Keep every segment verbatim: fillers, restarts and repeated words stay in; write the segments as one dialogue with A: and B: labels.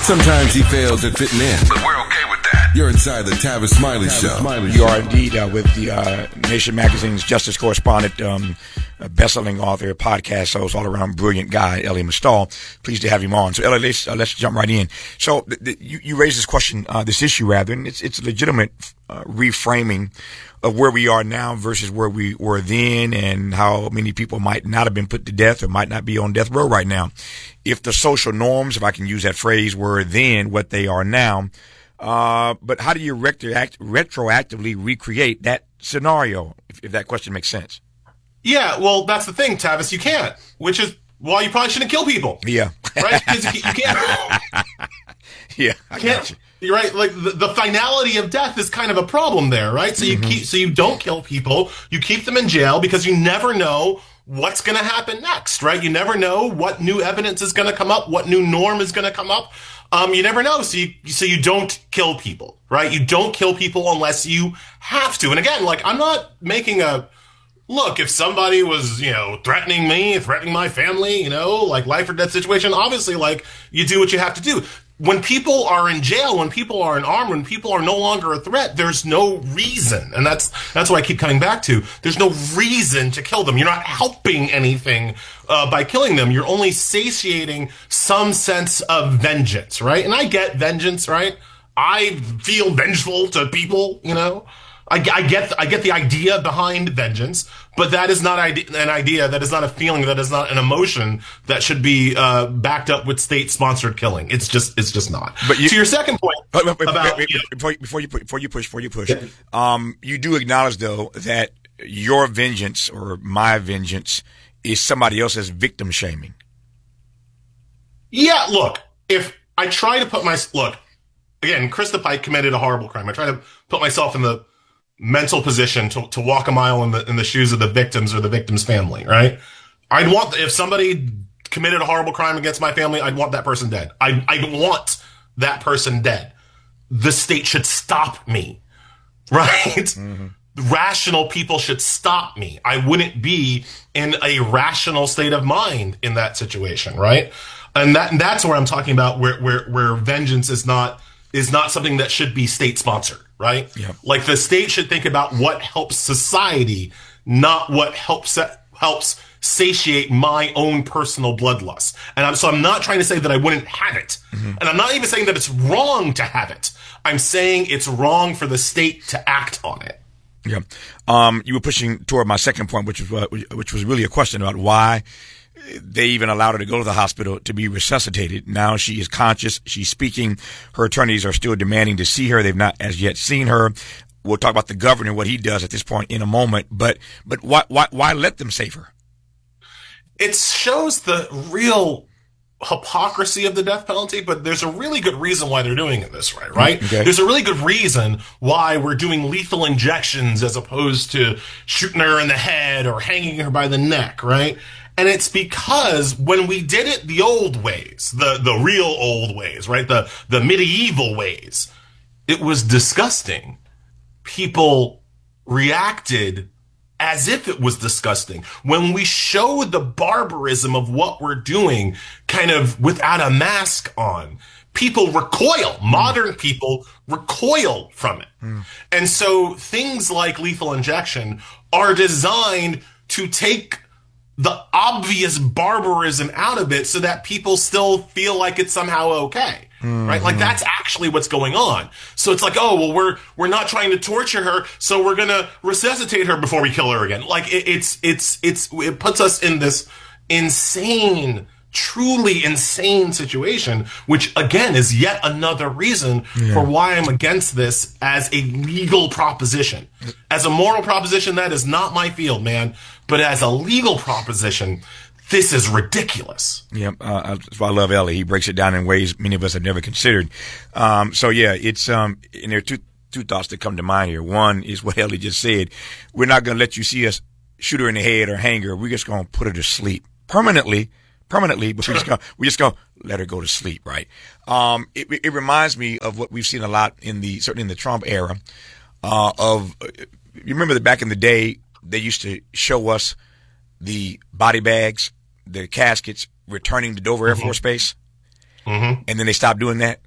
A: Sometimes he fails at fitting in, but we're okay with that. You're inside the Tavis Smiley Tavis Show. Smiley
B: you are indeed uh, with the uh, Nation Magazine's justice correspondent, um, best-selling author, podcast host, all-around brilliant guy, Elie Mystal. Pleased to have him on. So, Elie, let's, uh, let's jump right in. So, th- th- you, you raised this question, uh, this issue rather, and it's it's a legitimate uh, reframing of where we are now versus where we were then, and how many people might not have been put to death or might not be on death row right now. If the social norms, if I can use that phrase, were then what they are now, uh, but how do you retroact- retroactively recreate that scenario, if, if that question makes sense?
C: Yeah, well, that's the thing, Tavis. You can't, which is why you probably shouldn't kill people.
B: Yeah.
C: Right? Because you, you can't.
B: Yeah, I got you.
C: You're right. Like the, the finality of death is kind of a problem there, right? So you mm-hmm. keep, so you don't kill people. You keep them in jail because you never know what's going to happen next, right? You never know what new evidence is going to come up, what new norm is going to come up. Um, you never know. So you, so you don't kill people, right? You don't kill people unless you have to. And again, like, I'm not making a, look, if somebody was, you know, threatening me, threatening my family, you know, like life or death situation, obviously, like, you do what you have to do. When people are in jail, when people are in armed, when people are no longer a threat, there's no reason. And that's that's what I keep coming back to. There's no reason to kill them. You're not helping anything uh, by killing them. You're only satiating some sense of vengeance, right? And I get vengeance, right? I feel vengeful to people, you know? I, I get I get the idea behind vengeance, but that is not ide- an idea, that is not a feeling, that is not an emotion that should be uh, backed up with state-sponsored killing. It's just it's just not. But you, to your second point
B: wait, wait, wait,
C: about
B: wait, wait, before, before you before you push before you push, um, you do acknowledge though that your vengeance or my vengeance is somebody else's victim shaming.
C: Yeah, look, if I try to put my look again, Krista Pike committed a horrible crime. I try to put myself in the mental position to, to walk a mile in the in the shoes of the victims or the victim's family, right? I'd want, if somebody committed a horrible crime against my family, I'd want that person dead. I I want that person dead. The state should stop me, right? Mm-hmm. Rational people should stop me. I wouldn't be in a rational state of mind in that situation, right? And that and that's where I'm talking about where where where vengeance is not is not something that should be state sponsored, right?
B: Yeah.
C: Like the state should think about what helps society, not what helps helps satiate my own personal bloodlust. And I'm, so I'm not trying to say that I wouldn't have it. Mm-hmm. And I'm not even saying that it's wrong to have it. I'm saying it's wrong for the state to act on it.
B: Yeah. Um, you were pushing toward my second point, which was, uh, which was really a question about why they even allowed her to go to the hospital to be resuscitated. Now she is conscious. She's speaking. Her attorneys are still demanding to see her. They've not as yet seen her. We'll talk about the governor, what he does at this point in a moment. But but why why why let them save her?
C: It shows the real hypocrisy of the death penalty, but there's a really good reason why they're doing it this way, right? Okay. There's a really good reason why we're doing lethal injections as opposed to shooting her in the head or hanging her by the neck, right? And it's because when we did it the old ways, the, the real old ways, right? The, the medieval ways, it was disgusting. People reacted as if it was disgusting. When we show the barbarism of what we're doing kind of without a mask on, people recoil. Mm. Modern people recoil from it. Mm. And so things like lethal injection are designed to take the obvious barbarism out of it so that people still feel like it's somehow okay. Mm-hmm. Right? Like that's actually what's going on. So it's like, oh, well, we're, we're not trying to torture her. So we're going to resuscitate her before we kill her again. Like it, it's, it's, it's, it puts us in this insane, truly insane situation, which again is yet another reason yeah. for why I'm against this as a legal proposition. As a moral proposition, that is not my field, man. But as a legal proposition, this is ridiculous.
B: Yeah, uh, that's why I love Elie. He breaks it down in ways many of us have never considered. Um, so yeah, it's um, and there are two two thoughts that come to mind here. One is what Elie just said. We're not going to let you see us shoot her in the head or hang her. We're just going to put her to sleep permanently. Permanently, but we just go, we just go, let her go to sleep, right? Um, it, it reminds me of what we've seen a lot in the, certainly in the Trump era, uh, of, you remember that back in the day, they used to show us the body bags, the caskets returning to Dover mm-hmm. Air Force Base.
C: mm-hmm.
B: and then they stop doing that.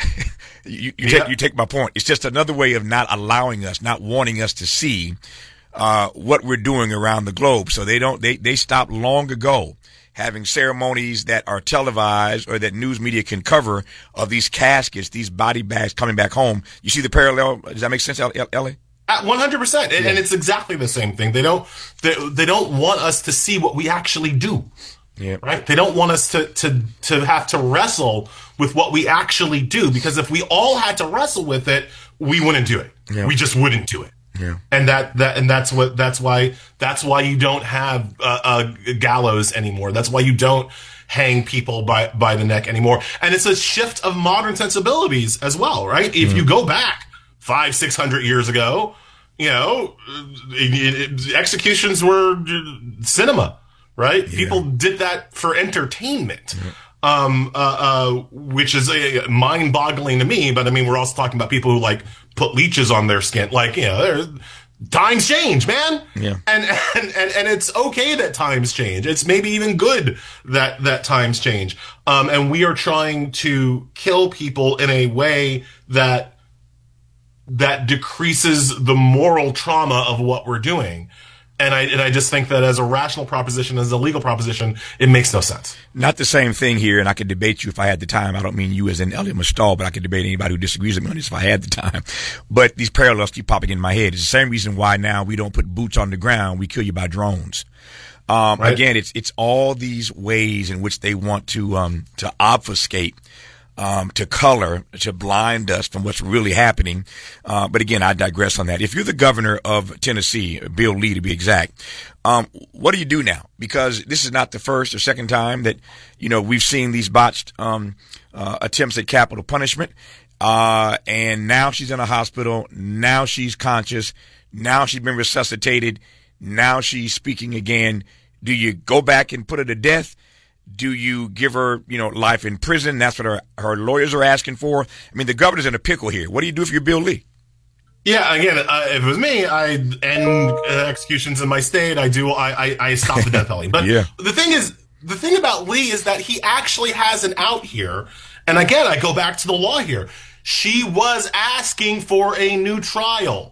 B: you, you,
C: yeah.
B: take, you take my point. It's just another way of not allowing us, not wanting us to see uh, what we're doing around the globe. So they don't. They they stopped long ago having ceremonies that are televised or that news media can cover of these caskets, these body bags coming back home. You see the parallel? Does that make sense, Ellie?
C: one hundred percent. And, yeah. and it's exactly the same thing. They don't they, they don't want us to see what we actually do.
B: Yeah.
C: Right? They don't want us to, to, to have to wrestle with what we actually do, because if we all had to wrestle with it, we wouldn't do it.
B: Yeah.
C: We just wouldn't do it.
B: Yeah.
C: And that, that and that's what that's why that's why you don't have uh, a gallows anymore. That's why you don't hang people by by the neck anymore. And it's a shift of modern sensibilities as well, right? If mm. you go back five, six hundred years ago, you know, it, it, executions were cinema, right? Yeah. People did that for entertainment. Yeah. Um, uh, uh, which is uh, mind-boggling to me. But I mean, we're also talking about people who like put leeches on their skin. Like, you know, times change, man.
B: Yeah.
C: And, and, and, and it's okay that times change. It's maybe even good that, that times change. Um, and we are trying to kill people in a way that, that decreases the moral trauma of what we're doing. And I and I just think that as a rational proposition, as a legal proposition, it makes no sense.
B: Not the same thing here, and I could debate you if I had the time. I don't mean you as in Elliot Mastall, but I could debate anybody who disagrees with me on this if I had the time. But these parallels keep popping in my head. It's the same reason why now we don't put boots on the ground. We kill you by drones. Um, right. Again, it's it's all these ways in which they want to um, to obfuscate, Um, to color, to blind us from what's really happening. Uh, but again, I digress on that. If you're the governor of Tennessee, Bill Lee to be exact, um, what do you do now? Because this is not the first or second time that, you know, we've seen these botched um, uh, attempts at capital punishment. Uh, and now she's in a hospital. Now she's conscious. Now she's been resuscitated. Now she's speaking again. Do you go back and put her to death? Do you give her, you know, life in prison? That's what her, her lawyers are asking for. I mean, the governor's in a pickle here. What do you do if you're Bill Lee?
C: Yeah, again, uh, if it was me, I'd end uh, executions in my state. I do. I I, I stop the death penalty. But
B: yeah.
C: the thing is, the thing about Lee is that he actually has an out here. And again, I go back to the law here. She was asking for a new trial.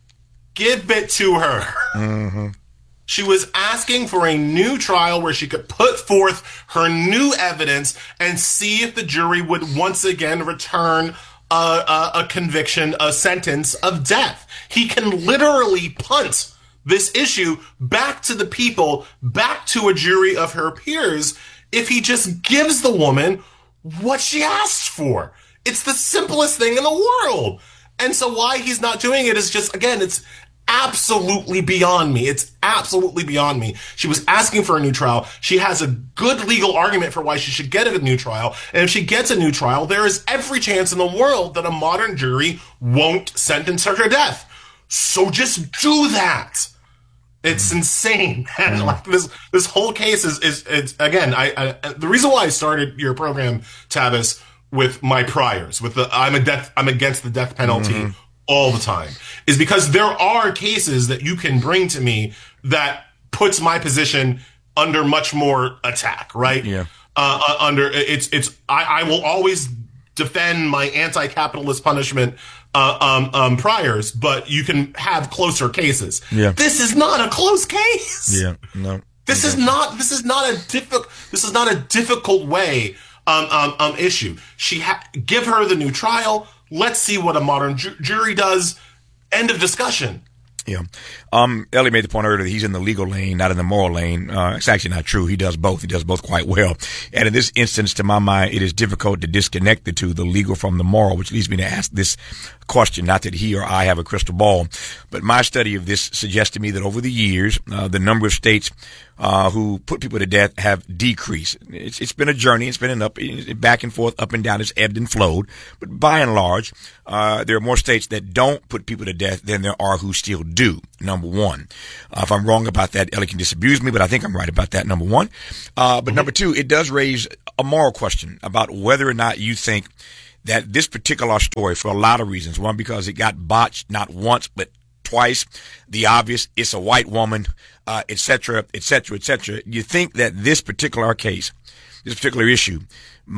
C: Give it to her.
B: Mm-hmm.
C: She was asking for a new trial where she could put forth her new evidence and see if the jury would once again return a, a, a conviction, a sentence of death. He can literally punt this issue back to the people, back to a jury of her peers, if he just gives the woman what she asked for. It's the simplest thing in the world. And so why he's not doing it is just, again, it's absolutely beyond me. It's absolutely beyond me. She was asking for a new trial. She has a good legal argument for why she should get a new trial. And if she gets a new trial, there is every chance in the world that a modern jury won't sentence her to death. So just do that. It's insane. And like this, this whole case is, is, it's, again, I, I, the reason why I started your program, Tavis, with my priors, with the, I'm a death, I'm against the death penalty. Mm-hmm. all the time, is because there are cases that you can bring to me that puts my position under much more attack, right?
B: Yeah.
C: Uh, uh, under it's it's I, I will always defend my anti-capitalist punishment uh, um, um, priors, but you can have closer cases.
B: Yeah.
C: This is not a close case.
B: Yeah. No.
C: This is not. This is not a difficult. This is not a difficult way um, um, um issue. She ha- give her the new trial. Let's see what a modern ju- jury does. End of discussion.
B: Yeah. Um, Ellie made the point earlier that he's in the legal lane, not in the moral lane. Uh, it's actually not true. He does both. He does both quite well. And in this instance, to my mind, it is difficult to disconnect the two, the legal from the moral, which leads me to ask this question. Not that he or I have a crystal ball, but my study of this suggests to me that over the years, uh, the number of states uh, who put people to death have decreased. It's, it's been a journey. It's been an up, back and forth, up and down. It's ebbed and flowed. But by and large, uh, there are more states that don't put people to death than there are who still do. Number one. Uh, if I'm wrong about that, Ellie can disabuse me, but I think I'm right about that, number one. Uh, but mm-hmm. number two, it does raise a moral question about whether or not you think that this particular story, for a lot of reasons, one, because it got botched not once, but twice, the obvious, it's a white woman, uh, et cetera, et cetera, et cetera. You think that this particular case, this particular issue might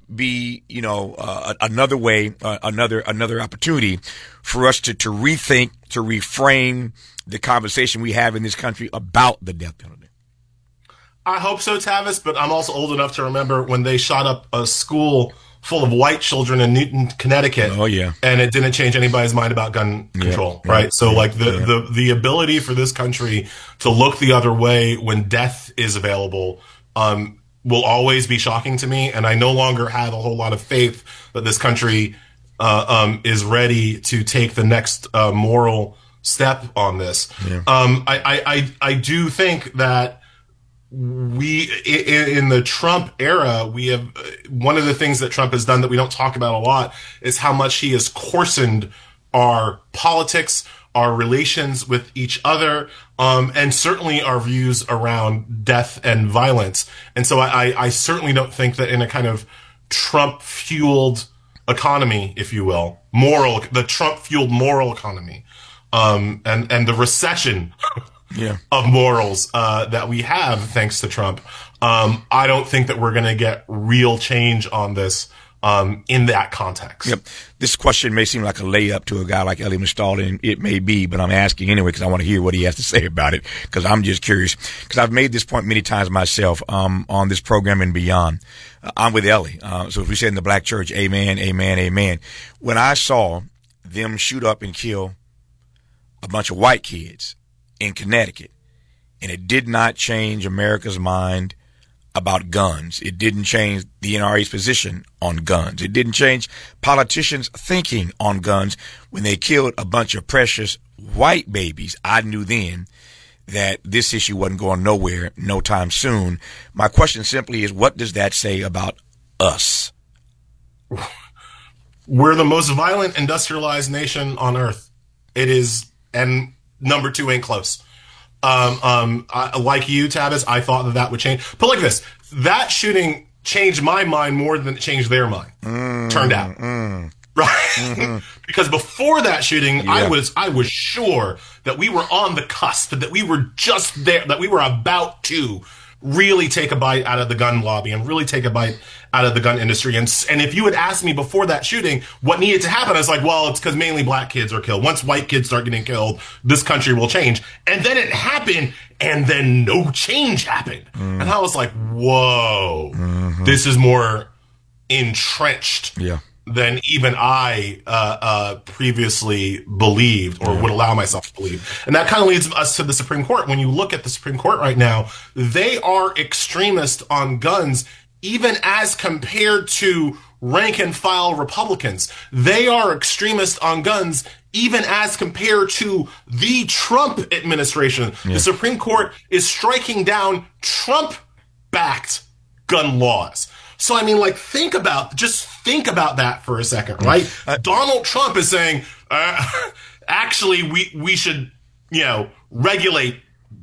B: be, you know, uh, another way, uh, another another opportunity for us to, to rethink, to reframe the conversation we have in this country about the death penalty?
C: I hope so, Tavis, but I'm also old enough to remember when they shot up a school full of white children in Newton, Connecticut.
B: Oh, yeah.
C: And it didn't change anybody's mind about gun control, yeah, right? Yeah, so, yeah, like, the, yeah. the, the ability for this country to look the other way when death is available um, will always be shocking to me. And I no longer have a whole lot of faith that this country uh, um, is ready to take the next uh, moral step on this. Yeah. Um, I, I, I, I do think that we in, in the Trump era, we have one of the things that Trump has done that we don't talk about a lot is how much he has coarsened our politics, our relations with each other, um, and certainly our views around death and violence. And so I, I, I certainly don't think that in a kind of Trump-fueled economy, if you will, moral, the Trump-fueled moral economy, um, and and the recession. Yeah. Of morals uh, that we have thanks to Trump. Um, I don't think that we're going to get real change on this um, in that context.
B: Yep. This question may seem like a layup to a guy like Elie Mystal, and it may be, but I'm asking anyway because I want to hear what he has to say about it because I'm just curious. Because I've made this point many times myself um, on this program and beyond. Uh, I'm with Elie. Uh, so if we said in the black church, amen, amen, amen. When I saw them shoot up and kill a bunch of white kids in Connecticut, and it did not change America's mind about guns. It didn't change the N R A's position on guns. It didn't change politicians' thinking on guns. When they killed a bunch of precious white babies, I knew then that this issue wasn't going nowhere no time soon. My question simply is, what does that say about us?
C: We're the most violent industrialized nation on earth. It is, and number two ain't close. Um, um, I, like you, Tavis, I thought that that would change. But like this, that shooting changed my mind more than it changed their mind. Mm, turned out, mm, right? Mm-hmm. Because before that shooting, yeah. I was I was sure that we were on the cusp, that we were just there, that we were about to really take a bite out of the gun lobby and really take a bite out of the gun industry. And and if you had asked me before that shooting what needed to happen, I was like, well, it's because mainly black kids are killed. Once white kids start getting killed, this country will change. And then it happened, and then no change happened. Mm. And I was like, whoa, mm-hmm. This is more entrenched yeah. than even I uh, uh, previously believed or yeah. would allow myself to believe. And that kind of leads us to the Supreme Court. When you look at the Supreme Court right now, they are extremist on guns, even as compared to rank and file Republicans. They are extremist on guns, even as compared to the Trump administration. Yeah. The Supreme Court is striking down Trump-backed gun laws. So, I mean, like, think about, just think about that for a second, right? Uh, Donald Trump is saying, uh, actually, we, we should, you know, regulate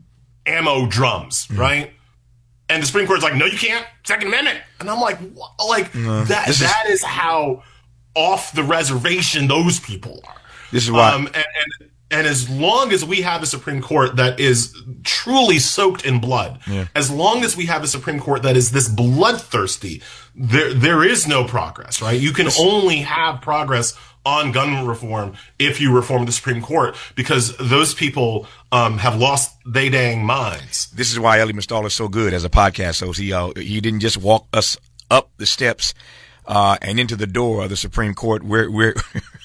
C: ammo drums, mm-hmm. right? And the Supreme Court's like, no, you can't. Second Amendment. And I'm like, what? Like, no, that that is, is how off the reservation those people are.
B: This is why.
C: Um, and, and, and as long as we have a Supreme Court that is truly soaked in blood, yeah. as long as we have a Supreme Court that is this bloodthirsty, there there is no progress, right? You can only have progress on gun reform if you reform the Supreme Court, because those people um, have lost they dang minds.
B: This is why Elie Mystal is so good as a podcast host. He uh, he didn't just walk us up the steps uh, and into the door of the Supreme Court. We're we're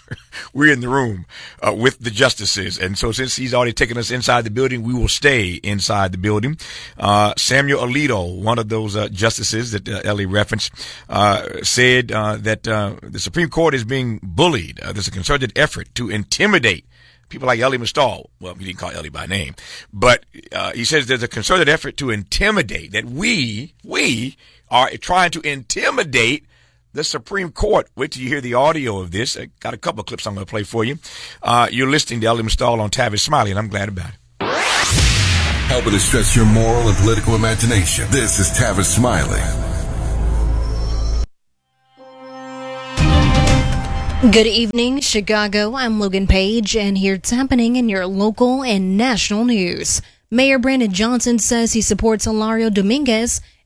B: we're in the room uh, with the justices, and so since he's already taken us inside the building, we will stay inside the building. Uh, Samuel Alito, one of those uh, justices that uh, Elie referenced, uh, said uh, that uh, the Supreme Court is being bullied. Uh, there's a concerted effort to intimidate people like Elie Mystal. Well, he didn't call Elie by name, but uh, he says there's a concerted effort to intimidate, that we we are trying to intimidate the Supreme Court. Wait till you hear the audio of this. I got a couple of clips I'm going to play for you. Uh, you're listening to Elie Mystal on Tavis Smiley, and I'm glad about it.
A: Helping to stretch your moral and political imagination. This is Tavis Smiley.
D: Good evening, Chicago. I'm Logan Page, and here's happening in your local and national news. Mayor Brandon Johnson says he supports Hilario Dominguez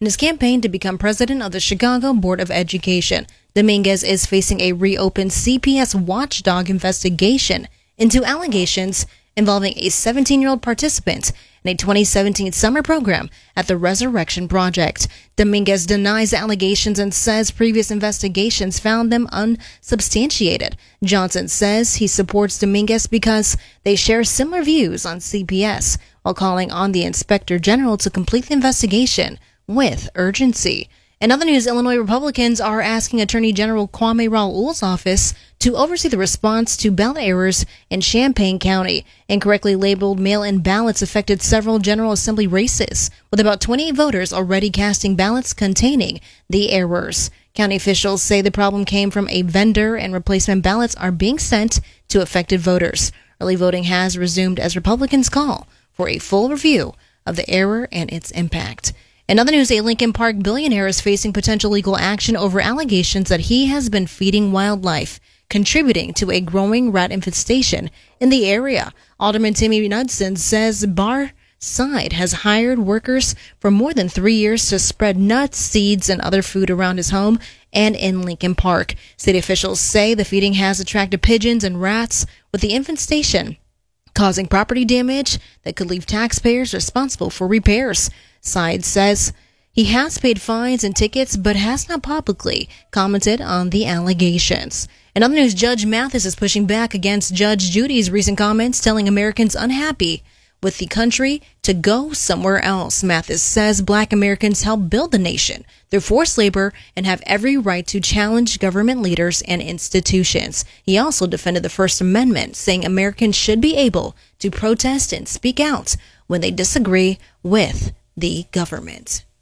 D: in his campaign to become president of the Chicago Board of Education. Dominguez is facing a reopened C P S watchdog investigation into allegations involving a seventeen-year-old participant in a twenty seventeen summer program at the Resurrection Project. Dominguez denies the allegations and says previous investigations found them unsubstantiated. Johnson says he supports Dominguez because they share similar views on C P S, while calling on the Inspector General to complete the investigation with urgency. In other news, Illinois Republicans are asking Attorney General Kwame Raoul's office to oversee the response to ballot errors in Champaign County. Incorrectly labeled mail-in ballots affected several General Assembly races, with about twenty-eight voters already casting ballots containing the errors. County officials say the problem came from a vendor and replacement ballots are being sent to affected voters. Early voting has resumed as Republicans call for a full review of the error and its impact. In other news, a Lincoln Park billionaire is facing potential legal action over allegations that he has been feeding wildlife, contributing to a growing rat infestation in the area. Alderman Timmy Knudsen says Barside has hired workers for more than three years to spread nuts, seeds, and other food around his home and in Lincoln Park. City officials say the feeding has attracted pigeons and rats, with the infestation causing property damage that could leave taxpayers responsible for repairs. Side says he has paid fines and tickets, but has not publicly commented on the allegations. In other news, Judge Mathis is pushing back against Judge Judy's recent comments, telling Americans unhappy with the country to go somewhere else. Mathis says Black Americans help build the nation through forced labor and have every right to challenge government leaders and institutions. He also defended the First Amendment, saying Americans should be able to protest and speak out when they disagree with the government.